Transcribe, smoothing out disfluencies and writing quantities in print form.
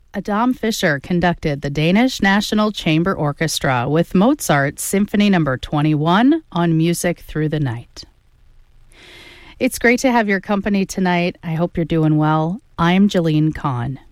Adam Fischer conducted the Danish National Chamber Orchestra with Mozart's Symphony No. 21 on Music Through the Night. It's great to have your company tonight. I hope you're doing well. I'm Jeline Kahn.